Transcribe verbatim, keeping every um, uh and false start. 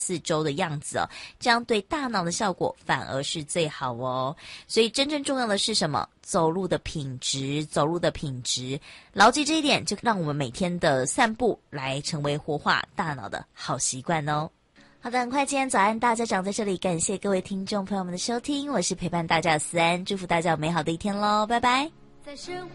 四周的样子哦，这样对大脑的效果反而是最好哦。所以真正重要的是什么？走路的品质，走路的品质，牢记这一点，就让我们每天的散步来成为活化大脑的好习惯哦。好的，很快今天早安大家长在这里，感谢各位听众朋友们的收听，我是陪伴大家的思安，祝福大家有美好的一天咯，拜拜。在生